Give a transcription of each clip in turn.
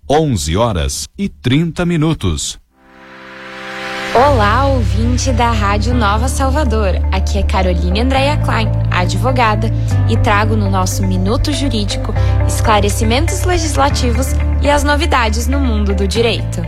11h30. Olá, ouvinte da Rádio Nova Salvador. Aqui é Caroline Andréia Klein, advogada, e trago no nosso Minuto Jurídico esclarecimentos legislativos e as novidades no mundo do direito.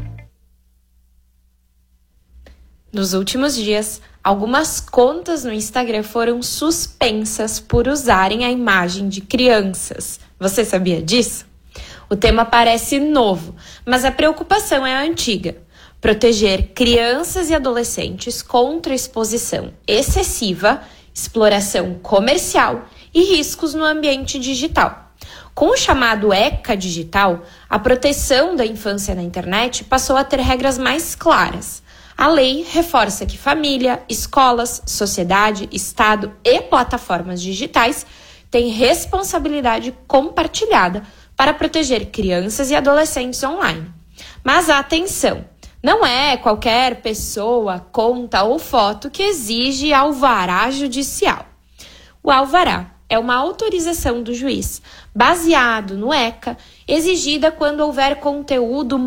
Nos últimos dias, algumas contas no Instagram foram suspensas por usarem a imagem de crianças. Você sabia disso? O tema parece novo, mas a preocupação é antiga. Proteger crianças e adolescentes contra exposição excessiva, exploração comercial e riscos no ambiente digital. Com o chamado ECA digital, a proteção da infância na internet passou a ter regras mais claras. A lei reforça que família, escolas, sociedade, Estado e plataformas digitais têm responsabilidade compartilhada para proteger crianças e adolescentes online. Mas atenção! Não é qualquer pessoa, conta ou foto que exige alvará judicial. O alvará é uma autorização do juiz, baseado no ECA, exigida quando houver conteúdo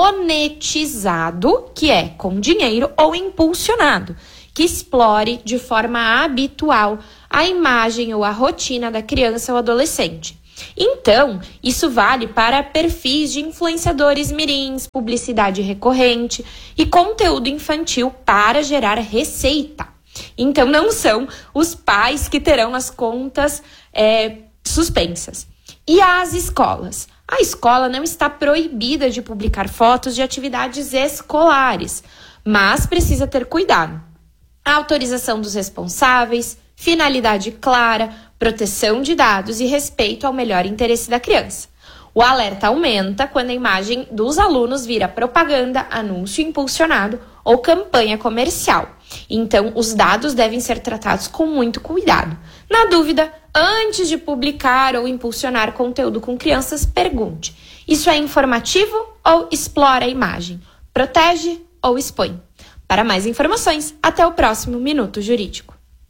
monetizado, que é com dinheiro, ou impulsionado, que explore de forma habitual a imagem ou a rotina da criança ou adolescente. Então, isso vale para perfis de influenciadores mirins, publicidade recorrente e conteúdo infantil para gerar receita. Então, não são os pais que terão as contas suspensas. E as escolas? A escola não está proibida de publicar fotos de atividades escolares, mas precisa ter cuidado. A autorização dos responsáveis, finalidade clara, proteção de dados e respeito ao melhor interesse da criança. O alerta aumenta quando a imagem dos alunos vira propaganda, anúncio impulsionado ou campanha comercial. Então, os dados devem ser tratados com muito cuidado. Na dúvida, antes de publicar ou impulsionar conteúdo com crianças, pergunte: isso é informativo ou explora a imagem? Protege ou expõe? Para mais informações, até o próximo Minuto Jurídico.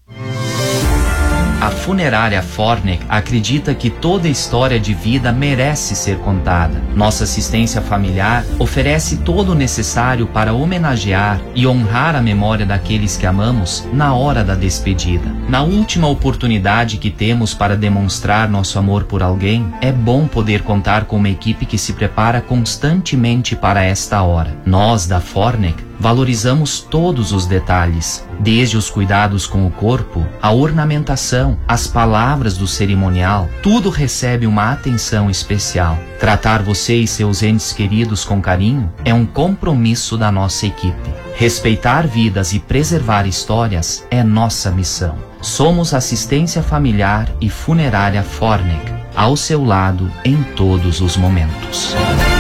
A Funerária Fornec acredita que toda história de vida merece ser contada. Nossa assistência familiar oferece todo o necessário para homenagear e honrar a memória daqueles que amamos na hora da despedida. Na última oportunidade que temos para demonstrar nosso amor por alguém, é bom poder contar com uma equipe que se prepara constantemente para esta hora. Nós, da Fornec, valorizamos todos os detalhes, desde os cuidados com o corpo, a ornamentação, as palavras do cerimonial, tudo recebe uma atenção especial. Tratar você e seus entes queridos com carinho é um compromisso da nossa equipe. Respeitar vidas e preservar histórias é nossa missão. Somos Assistência Familiar e Funerária Fornec, ao seu lado em todos os momentos.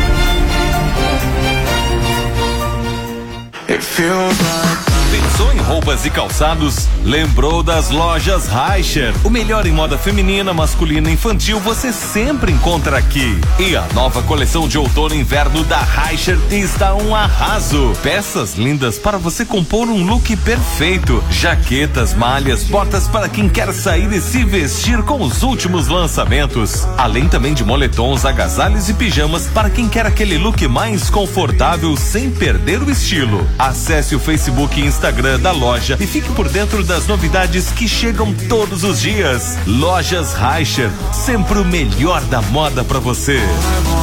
Pensou em roupas e calçados? Lembrou das lojas Reicher. O melhor em moda feminina, masculina e infantil você sempre encontra aqui. E a nova coleção de outono e inverno da Reicher está um arraso. Peças lindas para você compor um look perfeito. Jaquetas, malhas, botas para quem quer sair e se vestir com os últimos lançamentos. Além também de moletons, agasalhos e pijamas para quem quer aquele look mais confortável sem perder o estilo. Acesse o Facebook e Instagram da loja e fique por dentro das novidades que chegam todos os dias. Lojas Reicher, sempre o melhor da moda para você.